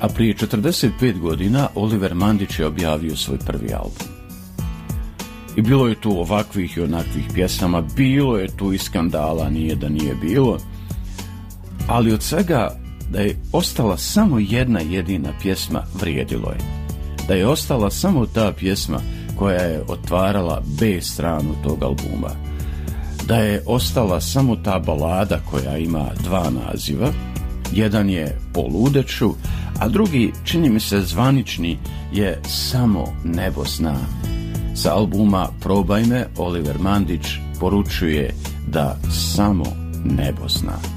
A prije 45 godina Oliver Mandić je objavio svoj prvi album. I bilo je tu ovakvih i onakvih pjesama, bilo je tu i skandala, nije da nije bilo, ali od svega da je ostala samo jedna jedina pjesma vrijedilo je. Da je ostala samo ta pjesma koja je otvarala B stranu tog albuma. Da je ostala samo ta balada koja ima dva naziva. Jedan je O ludeću, a drugi, čini mi se zvanični, je Samo nebo zna. Sa albuma Probaj me Oliver Mandić poručuje da samo nebo zna.